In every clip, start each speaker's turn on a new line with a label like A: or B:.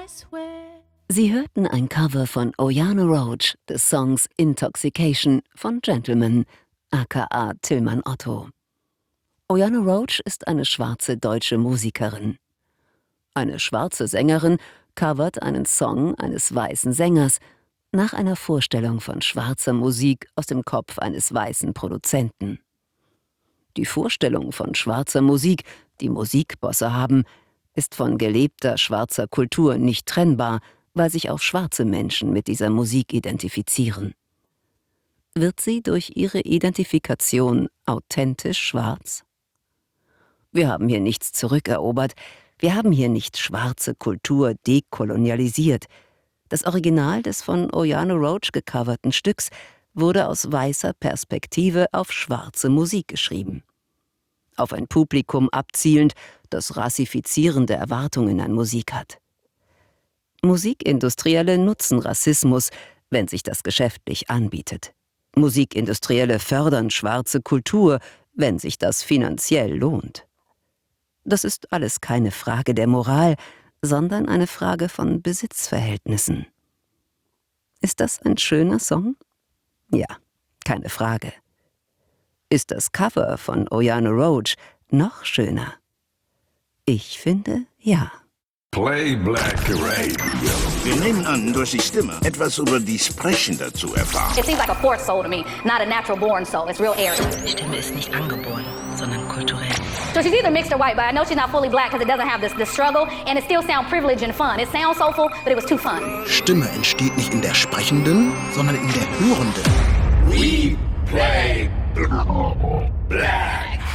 A: Sie hörten ein Cover von Oyana Roach des Songs Intoxication von Gentleman, aka Tillmann Otto. Oyana Roach ist eine schwarze deutsche Musikerin. Eine schwarze Sängerin covert einen Song eines weißen Sängers nach einer Vorstellung von schwarzer Musik aus dem Kopf eines weißen Produzenten. Die Vorstellung von schwarzer Musik, die Musikbosse haben, ist von gelebter schwarzer Kultur nicht trennbar, weil sich auch schwarze Menschen mit dieser Musik identifizieren. Wird sie durch ihre Identifikation authentisch schwarz? Wir haben hier nichts zurückerobert, wir haben hier nicht schwarze Kultur dekolonialisiert. Das Original des von Oyana Roach gecoverten Stücks wurde aus weißer Perspektive auf schwarze Musik geschrieben. Auf ein Publikum abzielend, das rassifizierende Erwartungen an Musik hat. Musikindustrielle nutzen Rassismus, wenn sich das geschäftlich anbietet. Musikindustrielle fördern schwarze Kultur, wenn sich das finanziell lohnt. Das ist alles keine Frage der Moral, sondern eine Frage von Besitzverhältnissen. Ist das ein schöner Song? Ja, keine Frage. Ist das Cover von Oyana Roach noch schöner? Ich finde, ja.
B: Play Black Radio.
C: Wir nehmen an, durch die Stimme etwas über die Sprechende zu erfahren.
D: It seems like a forced soul to me, not a natural born soul. It's real airy.
E: Die Stimme ist nicht angeboren, sondern kulturell.
D: So she's either mixed or white, but I know she's not fully black because it doesn't have this struggle and it still sounds privileged and fun. It sounds soulful, but it was too fun.
C: Stimme entsteht nicht in der Sprechenden, sondern in der Hörenden.
B: We play Black.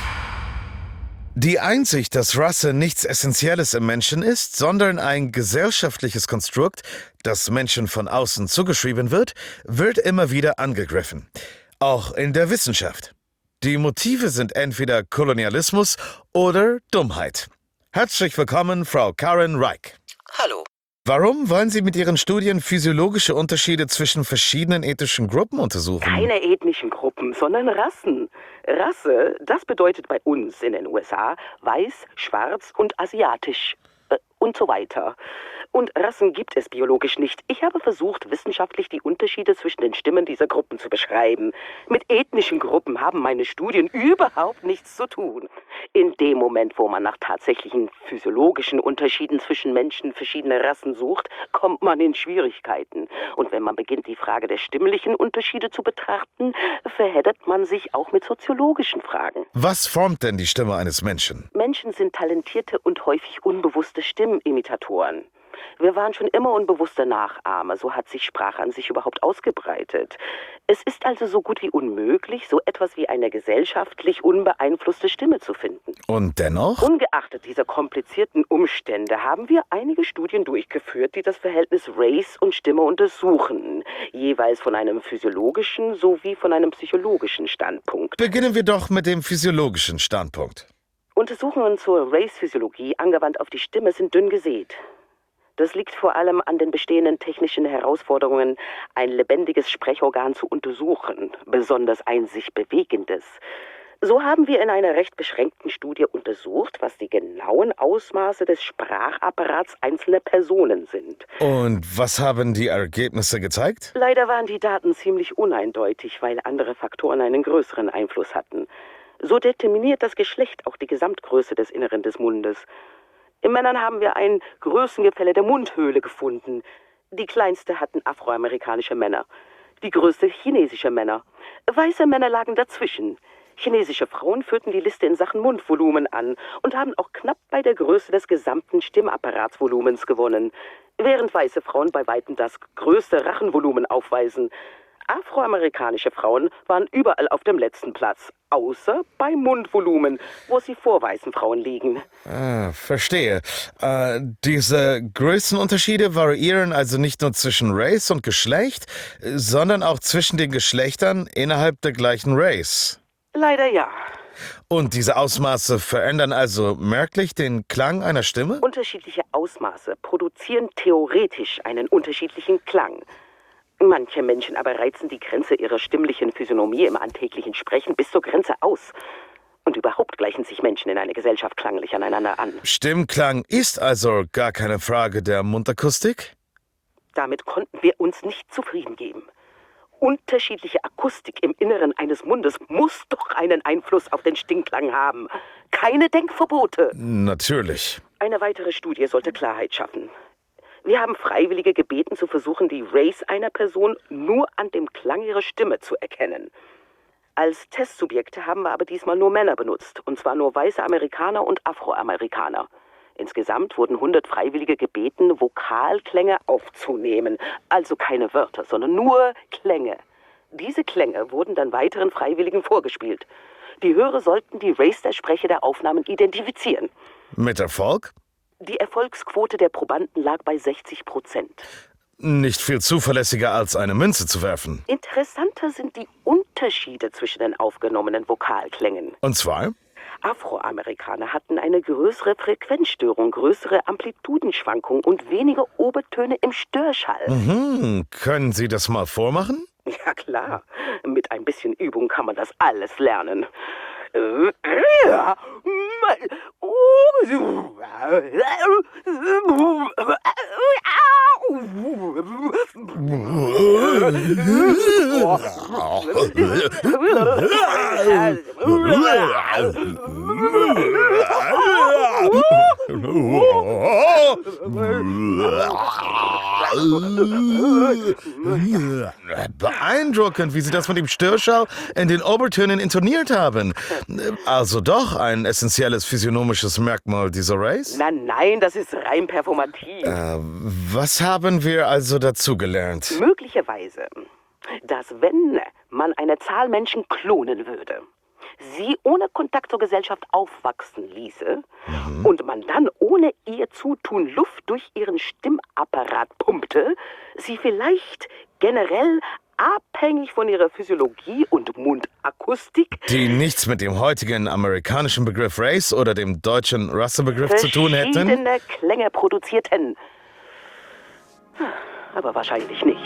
F: Die Einsicht, dass Rasse nichts Essentielles im Menschen ist, sondern ein gesellschaftliches Konstrukt, das Menschen von außen zugeschrieben wird immer wieder angegriffen. Auch in der Wissenschaft. Die Motive sind entweder Kolonialismus oder Dummheit. Herzlich willkommen, Frau Karen Reich.
E: Hallo.
F: Warum wollen Sie mit Ihren Studien physiologische Unterschiede zwischen verschiedenen ethnischen Gruppen untersuchen?
G: Keine ethnischen Gruppen, sondern Rassen. Rasse, das bedeutet bei uns in den USA weiß, schwarz und asiatisch und so weiter. Und Rassen gibt es biologisch nicht. Ich habe versucht, wissenschaftlich die Unterschiede zwischen den Stimmen dieser Gruppen zu beschreiben. Mit ethnischen Gruppen haben meine Studien überhaupt nichts zu tun. In dem Moment, wo man nach tatsächlichen physiologischen Unterschieden zwischen Menschen verschiedener Rassen sucht, kommt man in Schwierigkeiten. Und wenn man beginnt, die Frage der stimmlichen Unterschiede zu betrachten, verheddert man sich auch mit soziologischen Fragen.
F: Was formt denn die Stimme eines Menschen?
G: Menschen sind talentierte und häufig unbewusste Stimmimitatoren. Wir waren schon immer unbewusste Nachahmer, so hat sich Sprache an sich überhaupt ausgebreitet. Es ist also so gut wie unmöglich, so etwas wie eine gesellschaftlich unbeeinflusste Stimme zu finden.
F: Und dennoch?
G: Ungeachtet dieser komplizierten Umstände haben wir einige Studien durchgeführt, die das Verhältnis Race und Stimme untersuchen, jeweils von einem physiologischen sowie von einem psychologischen Standpunkt.
F: Beginnen wir doch mit dem physiologischen Standpunkt.
G: Untersuchungen zur Race-Physiologie angewandt auf die Stimme sind dünn gesät. Das liegt vor allem an den bestehenden technischen Herausforderungen, ein lebendiges Sprechorgan zu untersuchen, besonders ein sich bewegendes. So haben wir in einer recht beschränkten Studie untersucht, was die genauen Ausmaße des Sprachapparats einzelner Personen sind.
F: Und was haben die Ergebnisse gezeigt?
G: Leider waren die Daten ziemlich uneindeutig, weil andere Faktoren einen größeren Einfluss hatten. So determiniert das Geschlecht auch die Gesamtgröße des Inneren des Mundes. In Männern haben wir ein Größengefälle der Mundhöhle gefunden. Die kleinste hatten afroamerikanische Männer, die größte chinesische Männer. Weiße Männer lagen dazwischen. Chinesische Frauen führten die Liste in Sachen Mundvolumen an und haben auch knapp bei der Größe des gesamten Stimmapparatsvolumens gewonnen, während weiße Frauen bei weitem das größte Rachenvolumen aufweisen. Afroamerikanische Frauen waren überall auf dem letzten Platz, außer bei Mundvolumen, wo sie vor weißen Frauen liegen.
F: Verstehe. Diese Größenunterschiede variieren also nicht nur zwischen Race und Geschlecht, sondern auch zwischen den Geschlechtern innerhalb der gleichen Race.
G: Leider ja.
F: Und diese Ausmaße verändern also merklich den Klang einer Stimme?
G: Unterschiedliche Ausmaße produzieren theoretisch einen unterschiedlichen Klang. Manche Menschen aber reizen die Grenze ihrer stimmlichen Physiognomie im alltäglichen Sprechen bis zur Grenze aus. Und überhaupt gleichen sich Menschen in einer Gesellschaft klanglich aneinander an.
F: Stimmklang ist also gar keine Frage der Mundakustik?
G: Damit konnten wir uns nicht zufrieden geben. Unterschiedliche Akustik im Inneren eines Mundes muss doch einen Einfluss auf den Stimmklang haben. Keine Denkverbote.
F: Natürlich.
G: Eine weitere Studie sollte Klarheit schaffen. Wir haben Freiwillige gebeten, zu versuchen, die Race einer Person nur an dem Klang ihrer Stimme zu erkennen. Als Testsubjekte haben wir aber diesmal nur Männer benutzt, und zwar nur weiße Amerikaner und Afroamerikaner. Insgesamt wurden 100 Freiwillige gebeten, Vokalklänge aufzunehmen. Also keine Wörter, sondern nur Klänge. Diese Klänge wurden dann weiteren Freiwilligen vorgespielt. Die Hörer sollten die Race der Sprecher der Aufnahmen identifizieren.
F: Mit Erfolg?
G: Die Erfolgsquote der Probanden lag bei 60%.
F: Nicht viel zuverlässiger als eine Münze zu werfen.
G: Interessanter sind die Unterschiede zwischen den aufgenommenen Vokalklängen.
F: Und zwar?
G: Afroamerikaner hatten eine größere Frequenzstörung, größere Amplitudenschwankung und weniger Obertöne im Störschall.
F: Können Sie das mal vormachen?
G: Ja klar, mit ein bisschen Übung kann man das alles lernen.
F: Beeindruckend, wie Sie das mit dem Störschall in den Obertönen intoniert haben. Also doch ein essentielles physiognomisches Merkmal dieser Race?
G: Nein, das ist rein performativ.
F: Was haben wir also dazugelernt?
G: Möglicherweise, dass wenn man eine Zahl Menschen klonen würde, sie ohne Kontakt zur Gesellschaft aufwachsen ließe und man dann ohne ihr Zutun Luft durch ihren Stimmapparat pumpte, sie vielleicht generell abhängig von ihrer Physiologie und Mundakustik,
F: Die nichts mit dem heutigen amerikanischen Begriff Race oder dem deutschen Rassebegriff zu tun hätten?
G: verschiedene Klänge produzierten. Aber wahrscheinlich nicht.